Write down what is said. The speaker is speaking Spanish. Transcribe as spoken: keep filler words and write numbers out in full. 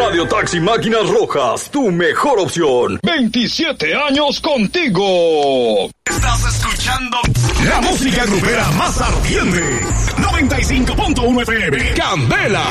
Radio Taxi Máquinas Rojas, tu mejor opción. veintisiete años contigo. Estás escuchando la música grupera más ardiente. noventa y cinco punto uno F M. Candela.